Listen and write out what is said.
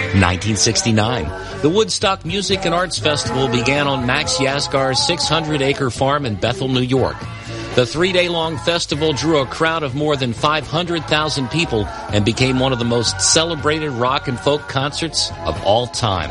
1969. The Woodstock Music and Arts Festival began on Max Yasgar's 600-acre farm in Bethel, New York. The 3-day-long festival drew a crowd of more than 500,000 people and became one of the most celebrated rock and folk concerts of all time.